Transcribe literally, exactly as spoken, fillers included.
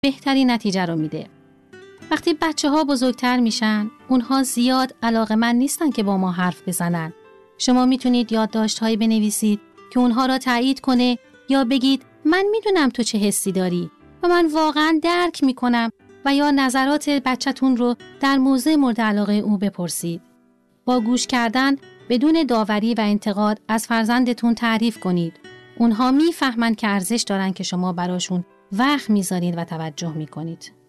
بهترین نتیجه رو میده. وقتی بچه ها بزرگتر میشن، اونها زیاد علاقه‌مند نیستن که با ما حرف بزنن. شما میتونید یادداشت‌هایی بنویسید که اونها را تایید کنه یا بگید من میدونم تو چه حسی داری و من واقعاً درک میکنم، و یا نظرات بچه‌تون رو در موضوع مورد علاقه او بپرسید. با گوش کردن بدون داوری و انتقاد از فرزندتون تعریف کنید. اونها میفهمن که ارزش دارن که شما براشون وقت میذارید و توجه میکنید.